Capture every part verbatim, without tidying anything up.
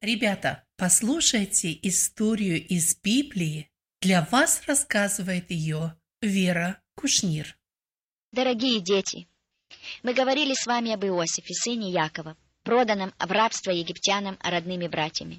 Ребята, послушайте историю из Библии. Для вас рассказывает ее Вера Кушнир. Дорогие дети, мы говорили с вами об Иосифе, сыне Якова, проданном в рабство египтянам родными братьями.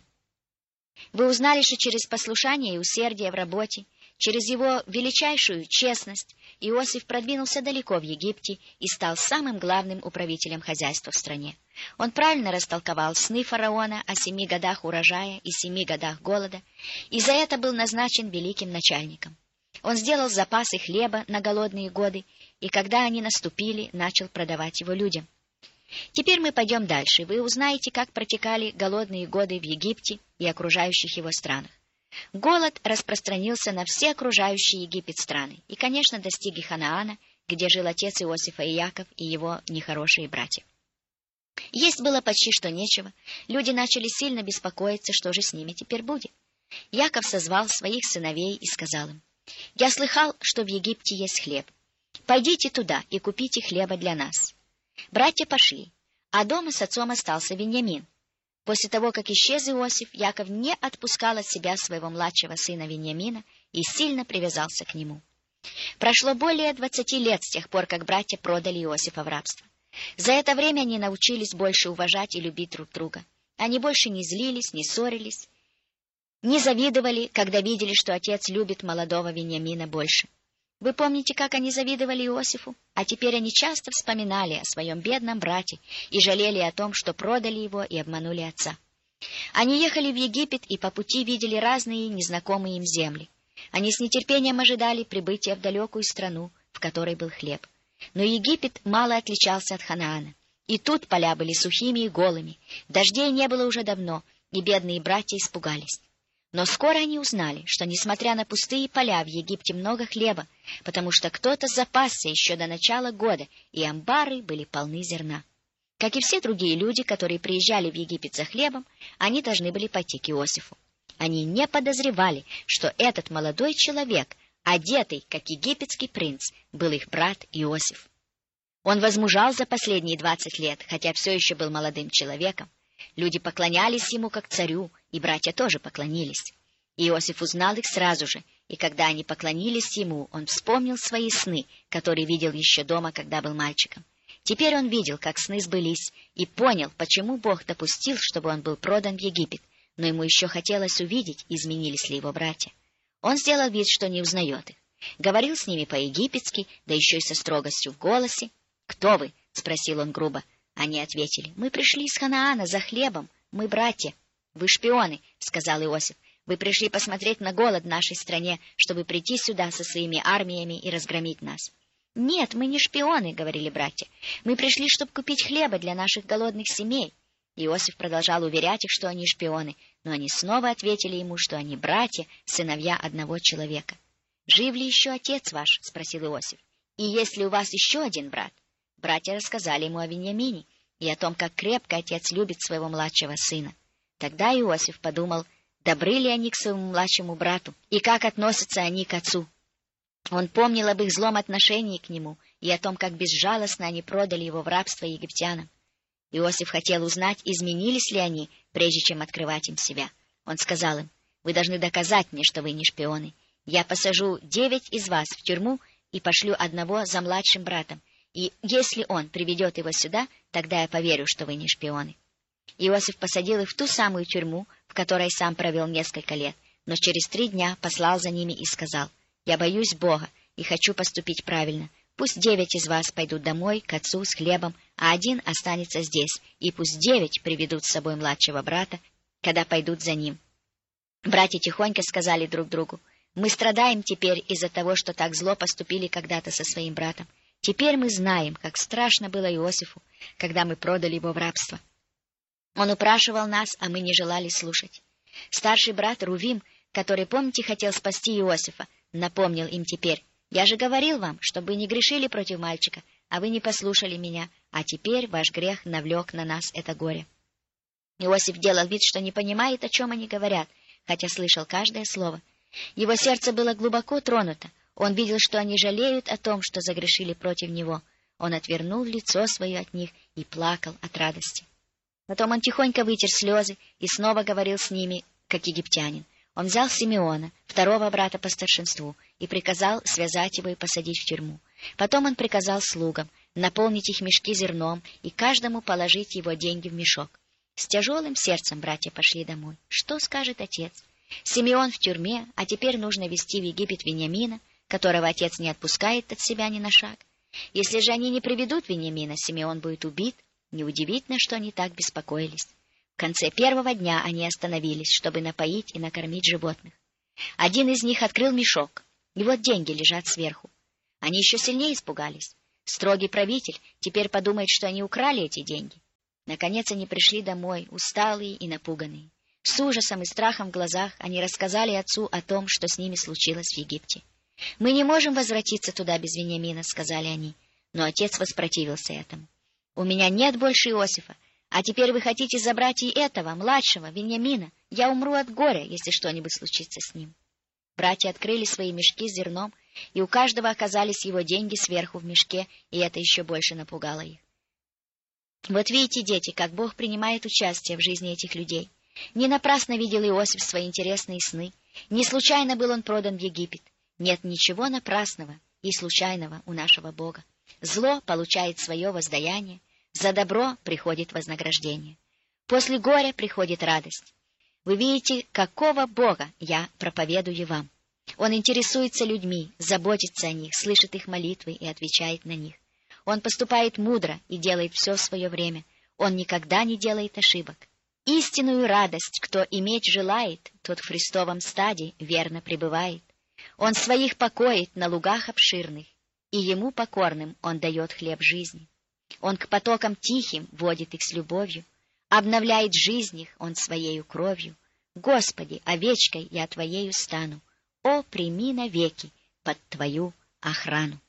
Вы узнали, что через послушание и усердие в работе, через его величайшую честность, Иосиф продвинулся далеко в Египте и стал самым главным управителем хозяйства в стране. Он правильно растолковал сны фараона о семи годах урожая и семи годах голода, и за это был назначен великим начальником. Он сделал запасы хлеба на голодные годы, и когда они наступили, начал продавать его людям. Теперь мы пойдем дальше, и вы узнаете, как протекали голодные годы в Египте и окружающих его странах. Голод распространился на все окружающие Египет страны и, конечно, достиг и Ханаана, где жил отец Иосифа и Яков и его нехорошие братья. Есть было почти что нечего, люди начали сильно беспокоиться, что же с ними теперь будет. Яков созвал своих сыновей и сказал им: «Я слыхал, что в Египте есть хлеб. Пойдите туда и купите хлеба для нас». Братья пошли, а дома с отцом остался Веньямин. После того, как исчез Иосиф, Яков не отпускал от себя своего младшего сына Веньямина и сильно привязался к нему. Прошло более двадцати лет с тех пор, как братья продали Иосифа в рабство. За это время они научились больше уважать и любить друг друга. Они больше не злились, не ссорились, не завидовали, когда видели, что отец любит молодого Веньямина больше. Вы помните, как они завидовали Иосифу? А теперь они часто вспоминали о своем бедном брате и жалели о том, что продали его и обманули отца. Они ехали в Египет и по пути видели разные незнакомые им земли. Они с нетерпением ожидали прибытия в далекую страну, в которой был хлеб. Но Египет мало отличался от Ханаана. И тут поля были сухими и голыми, дождей не было уже давно, и бедные братья испугались. Но скоро они узнали, что, несмотря на пустые поля, в Египте много хлеба, потому что кто-то запасся еще до начала года, и амбары были полны зерна. Как и все другие люди, которые приезжали в Египет за хлебом, они должны были пойти к Иосифу. Они не подозревали, что этот молодой человек, одетый, как египетский принц, был их брат Иосиф. Он возмужал за последние двадцать лет, хотя все еще был молодым человеком. Люди поклонялись ему как царю, и братья тоже поклонились. Иосиф узнал их сразу же, и когда они поклонились ему, он вспомнил свои сны, которые видел еще дома, когда был мальчиком. Теперь он видел, как сны сбылись, и понял, почему Бог допустил, чтобы он был продан в Египет, но ему еще хотелось увидеть, изменились ли его братья. Он сделал вид, что не узнает их. Говорил с ними по-египетски, да еще и со строгостью в голосе. «Кто вы?» — спросил он грубо. Они ответили: «Мы пришли из Ханаана за хлебом, мы братья». «Вы шпионы», — сказал Иосиф. «Вы пришли посмотреть на голод в нашей стране, чтобы прийти сюда со своими армиями и разгромить нас». «Нет, мы не шпионы», — говорили братья. «Мы пришли, чтобы купить хлеба для наших голодных семей». Иосиф продолжал уверять их, что они шпионы, но они снова ответили ему, что они братья, сыновья одного человека. «Жив ли еще отец ваш?» — спросил Иосиф. «И есть ли у вас еще один брат?» Братья рассказали ему о Веньямине и о том, как крепко отец любит своего младшего сына. Тогда Иосиф подумал, добры ли они к своему младшему брату и как относятся они к отцу. Он помнил об их злом отношении к нему и о том, как безжалостно они продали его в рабство египтянам. Иосиф хотел узнать, изменились ли они, прежде чем открывать им себя. Он сказал им: «Вы должны доказать мне, что вы не шпионы. Я посажу девять из вас в тюрьму и пошлю одного за младшим братом. И если он приведет его сюда, тогда я поверю, что вы не шпионы». Иосиф посадил их в ту самую тюрьму, в которой сам провел несколько лет, но через три дня послал за ними и сказал: «Я боюсь Бога и хочу поступить правильно. Пусть девять из вас пойдут домой к отцу с хлебом, а один останется здесь, и пусть девять приведут с собой младшего брата, когда пойдут за ним». Братья тихонько сказали друг другу: «Мы страдаем теперь из-за того, что так зло поступили когда-то со своим братом. Теперь мы знаем, как страшно было Иосифу, когда мы продали его в рабство. Он упрашивал нас, а мы не желали слушать». Старший брат Рувим, который, помните, хотел спасти Иосифа, напомнил им теперь: «Я же говорил вам, чтобы вы не грешили против мальчика, а вы не послушали меня, а теперь ваш грех навлек на нас это горе». Иосиф делал вид, что не понимает, о чем они говорят, хотя слышал каждое слово. Его сердце было глубоко тронуто. Он видел, что они жалеют о том, что загрешили против него. Он отвернул лицо свое от них и плакал от радости. Потом он тихонько вытер слезы и снова говорил с ними, как египтянин. Он взял Симеона, второго брата по старшинству, и приказал связать его и посадить в тюрьму. Потом он приказал слугам наполнить их мешки зерном и каждому положить его деньги в мешок. С тяжелым сердцем братья пошли домой. Что скажет отец? Симеон в тюрьме, а теперь нужно везти в Египет Вениамина, которого отец не отпускает от себя ни на шаг. Если же они не приведут Вениамина, Симеон будет убит. Неудивительно, что они так беспокоились. В конце первого дня они остановились, чтобы напоить и накормить животных. Один из них открыл мешок, и вот деньги лежат сверху. Они еще сильнее испугались. Строгий правитель теперь подумает, что они украли эти деньги. Наконец они пришли домой, усталые и напуганные. С ужасом и страхом в глазах они рассказали отцу о том, что с ними случилось в Египте. «Мы не можем возвратиться туда без Вениамина», — сказали они. Но отец воспротивился этому. «У меня нет больше Иосифа, а теперь вы хотите забрать и этого, младшего, Вениамина. Я умру от горя, если что-нибудь случится с ним». Братья открыли свои мешки с зерном, и у каждого оказались его деньги сверху в мешке, и это еще больше напугало их. Вот видите, дети, как Бог принимает участие в жизни этих людей. Не напрасно видел Иосиф свои интересные сны, не случайно был он продан в Египет. Нет ничего напрасного и случайного у нашего Бога. Зло получает свое воздаяние, за добро приходит вознаграждение. После горя приходит радость. Вы видите, какого Бога я проповедую вам. Он интересуется людьми, заботится о них, слышит их молитвы и отвечает на них. Он поступает мудро и делает все в свое время. Он никогда не делает ошибок. Истинную радость, кто иметь желает, тот в Христовом стаде верно пребывает. Он своих покоит на лугах обширных, и ему покорным он дает хлеб жизни. Он к потокам тихим водит их с любовью, обновляет жизнь их он своею кровью. Господи, овечкой я твоею стану, о, прими навеки под твою охрану.